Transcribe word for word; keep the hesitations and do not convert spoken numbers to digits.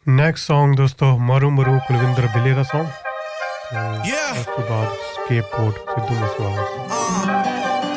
next Song ਦੋਸਤੋ ਮਰੂ ਮਰੂ ਕੁਲਵਿੰਦਰ ਬਿੱਲੇ ਦਾ Song ਤੇ ਉਸ ਤੋਂ ਬਾਅਦ ਸਕੇਪ ਕੋਡ ਸਿੱਧੂ ਮੂਸੇਵਾਲਾ